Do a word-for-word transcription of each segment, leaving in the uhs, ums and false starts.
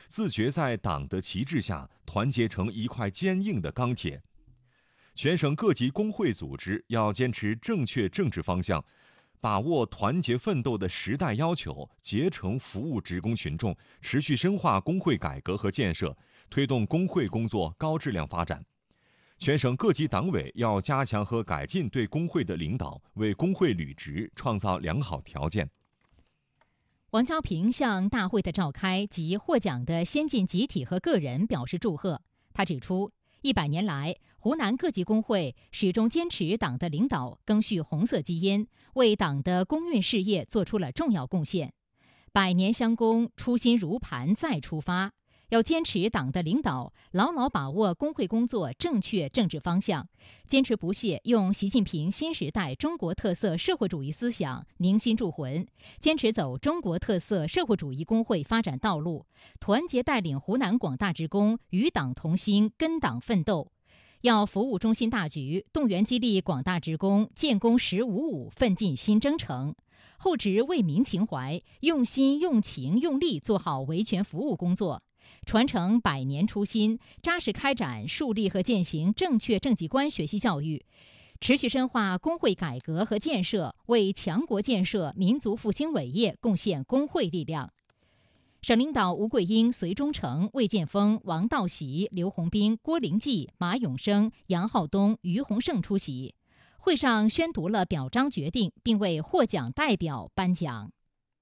自觉在党的旗帜下团结成一块坚硬的钢铁。全省各级工会组织要坚持正确政治方向，把握团结奋斗的时代要求，竭诚服务职工群众，持续深化工会改革和建设，推动工会工作高质量发展。全省各级党委要加强和改进对工会的领导，为工会履职创造良好条件。 王cao平向大会的召开及获奖的先进集体和个人表示祝贺。他指出，一百年来，湖南各级工会始终坚持党的领导，赓续红色基因，为党的工运事业做出了重要贡献。百年相公，初心如磐，再出发。要坚持党的领导，牢牢把握工会工作正确政治方向，坚持不懈用习近平新时代中国特色社会主义思想凝心铸魂，坚持走中国特色社会主义工会发展道路，团结带领湖南广大职工与党同心，跟党奋斗。要服务中心大局，动员激励广大职工建功十五五，奋进新征程。厚植为民情怀，用心用情用力做好维权服务工作。传承百年初心，扎实开展树立和践行正确政绩观学习教育，持续深化工会改革和建设，为强国建设、民族复兴伟业贡献工会力量。省领导吴桂英、隋忠诚、魏建峰、王道喜、刘洪兵、郭灵济、马永生、杨浩东、于洪胜出席。会上宣读了表彰决定，并为获奖代表颁奖。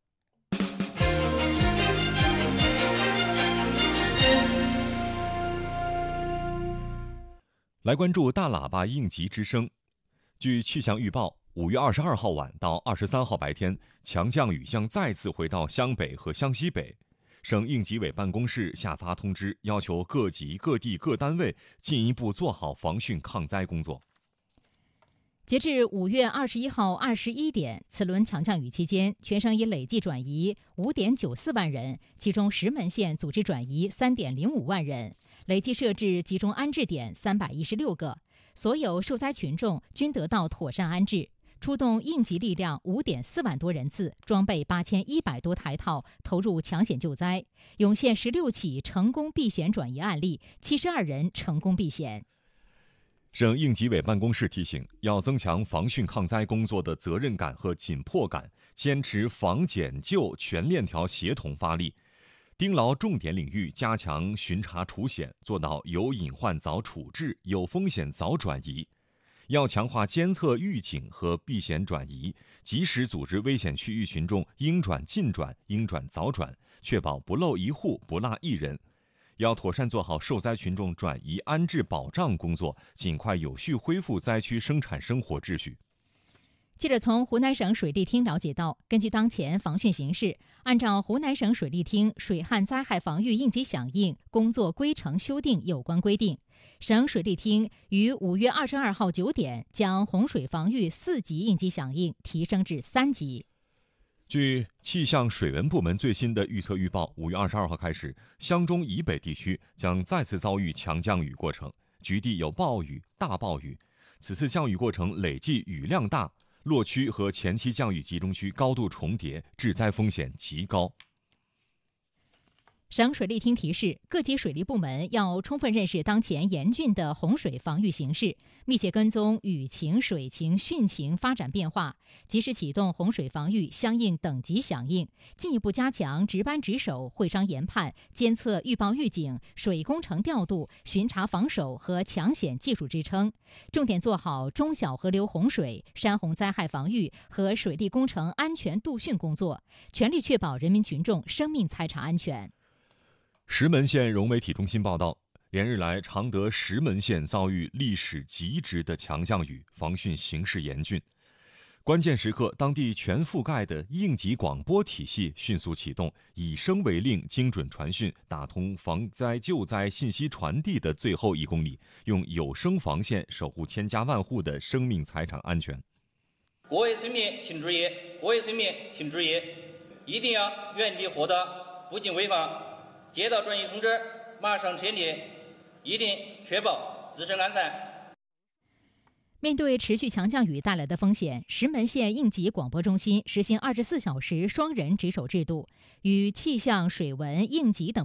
来关注大喇叭应急之声。据气象预报，五月二十二号晚到二十三号白天，强降雨将再次回到湘北和湘西北。省应急委办公室下发通知，要求各级各地各单位进一步做好防汛抗灾工作。 截至五月二十一号二十一点，此轮强降雨期间，全省已累计转移五点九四万人，其中石门县组织转移三点零五万人，累计设置集中安置点三百一十六个，所有受灾群众均得到妥善安置。出动应急力量五点四万多人次，装备八千一百多台套，投入抢险救灾，涌现十六起成功避险转移案例，七十二人成功避险。 省应急委办公室提醒，要增强防汛抗灾工作的责任感和紧迫感，坚持防减救全链条协同发力，盯牢重点领域，加强巡查除险，做到有隐患早处置，有风险早转移。要强化监测预警和避险转移，及时组织危险区域群众应转尽转、应转早转，确保不漏一户、不落一人。要妥善做好受灾群众转移安置保障工作，尽快有序恢复灾区生产生活秩序。 记者从湖南省水利厅了解到，根据当前防汛形势，按照湖南省水利厅水旱灾害防御应急响应工作规程修订有关规定，省水利厅于五月二十二号九点将洪水防御四级应急响应提升至三级。 据气象水文部门最新的预测预报，五月二十二号开始，湘中以北地区将再次遭遇强降雨过程，局地有暴雨、大暴雨。此次降雨过程累计雨量大，落区和前期降雨集中区高度重叠，致灾风险极高。 省水利厅提示，各级水利部门要充分认识当前严峻的洪水防御形势，密切跟踪雨情、水情、汛情发展变化，及时启动洪水防御相应等级响应，进一步加强值班值守、会商研判、监测预报预警、水工程调度、巡查防守和抢险技术支撑，重点做好中小河流洪水、山洪灾害防御和水利工程安全度汛工作，全力确保人民群众生命财产安全。 石门县融媒体中心报道，连日来，常德石门县遭遇历史极值的强降雨，防汛形势严峻。关键时刻，当地全覆盖的应急广播体系迅速启动，以声为令，精准传讯，打通防灾救灾信息传递的最后一公里，用有声防线守护千家万户的生命财产安全。 各位村民请注意，各位村民请注意，一定要原地获得，不进违法。接到转移通知，马上撤离，一定确保自身安全。 面对持续强降雨带来的风险，石门县应急广播中心实行二十四小时双人值守制度，与气象、水文、应急等